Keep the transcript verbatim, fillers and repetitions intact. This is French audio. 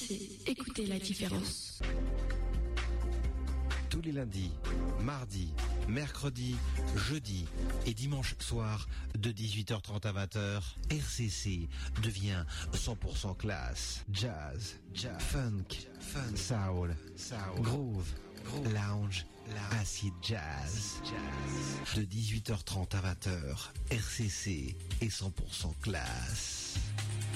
C, écoutez la différence. Tous les lundis, mardis, mercredis, jeudis et dimanche soir de dix-huit heures trente à vingt heures, R C C devient cent pour cent classe. Jazz, jazz, funk, fun, soul, soul, groove, groove, lounge, lounge, acid jazz. jazz. De dix-huit heures trente à vingt heures, R C C est cent pour cent classe.